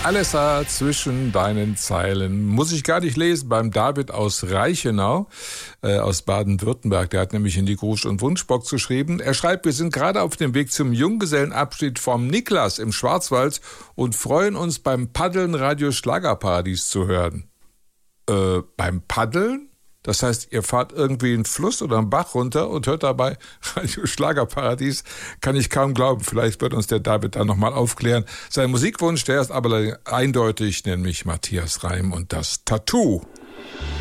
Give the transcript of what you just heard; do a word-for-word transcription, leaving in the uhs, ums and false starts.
alles da zwischen deinen Zeilen. Muss ich gar nicht lesen beim David aus Reichenau, äh, aus Baden-Württemberg. Der hat nämlich in die Grusch- und Wunschbox geschrieben. Er schreibt, wir sind gerade auf dem Weg zum Junggesellenabschied vom Niklas im Schwarzwald und freuen uns beim Paddeln Radio Schlagerparadies zu hören. Äh, beim Paddeln? Das heißt, ihr fahrt irgendwie einen Fluss oder einen Bach runter und hört dabei Radio Schlagerparadies. Kann ich kaum glauben. Vielleicht wird uns der David da nochmal aufklären. Sein Musikwunsch, der ist aber eindeutig, nämlich Matthias Reim und das Tattoo.